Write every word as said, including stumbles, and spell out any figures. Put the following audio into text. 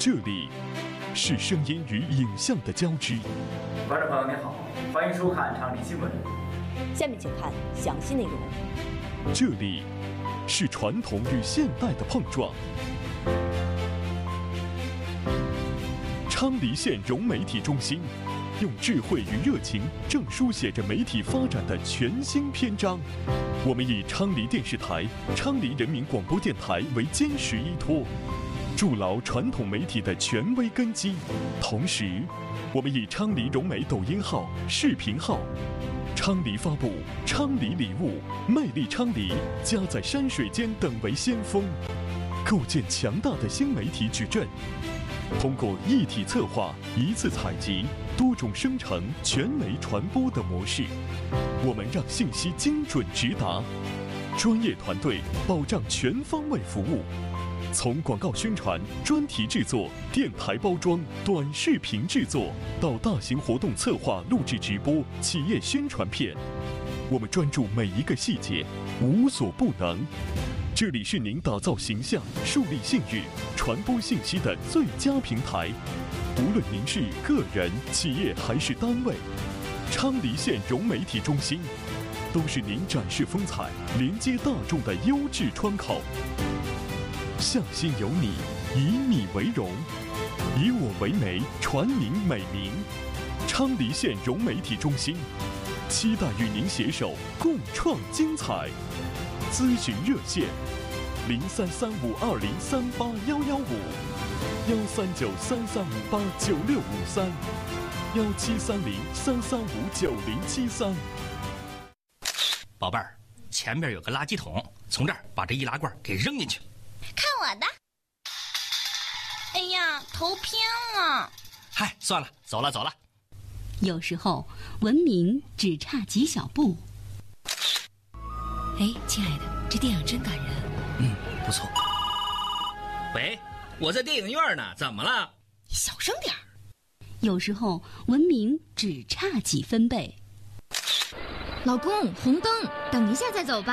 这里是声音与影像的交织。 观众朋友您好，欢迎收看昌黎新闻。 下面请看详细内容。 这里是传统与现代的碰撞。昌黎县融媒体中心用智慧与热情，正书写着媒体发展的全新篇章。我们以昌黎电视台、昌黎人民广播电台为坚实依托，筑牢传统媒体的权威根基。同时，我们以昌黎融媒抖音号、视频号、昌黎发布、昌黎礼物、魅力昌黎、家在山水间等为先锋，构建强大的新媒体矩阵。通过一体策划、一次采集、多种生成、全媒传播的模式，我们让信息精准直达，专业团队保障全方位服务。从广告宣传、专题制作、电台包装、短视频制作，到大型活动策划、录制直播、企业宣传片，我们专注每一个细节，无所不能。这里是您打造形象、树立信誉、传播信息的最佳平台。无论您是个人、企业还是单位，昌黎县融媒体中心都是您展示风采、连接大众的优质窗口。向心有你，以你为荣，以我为媒，传您美名。昌黎县融媒体中心，期待与您携手共创精彩。咨询热线：零三三五二零三八幺幺五，幺三九三三五八九六五三，幺七三零三三五九零七三。 宝贝儿，前面有个垃圾桶，从这儿把这易拉罐给扔进去。 看我的！哎呀，头偏了。 嗨，算了，走了走了。 有时候文明只差几小步。 哎，亲爱的，这电影真感人。 嗯，不错。喂，我在电影院呢，怎么了？ 小声点儿。 有时候文明只差几分贝。 老公，红灯，等一下再走吧。